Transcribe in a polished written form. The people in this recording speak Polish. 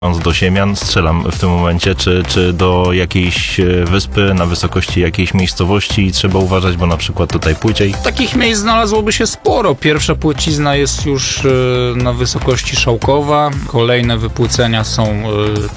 do Siemian, strzelam w tym momencie, czy do jakiejś wyspy na wysokości jakiejś miejscowości trzeba uważać, bo na przykład tutaj płyciej? Takich miejsc znalazłoby się sporo. Pierwsza płycizna jest już na wysokości Szałkowa, kolejne wypłycenia są